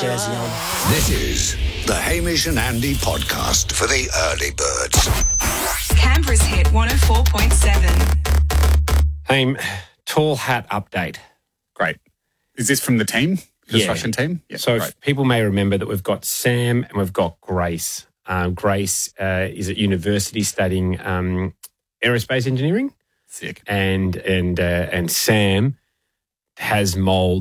jersey on. This is the Hamish and Andy podcast for the early birds. Canberra's hit 104.7. Aim, tall hat update. Great. Is this from the team? The construction team? Yeah, so people may remember that we've got Sam and we've got Grace. Grace is at university studying aerospace engineering. Sick. And Sam has mould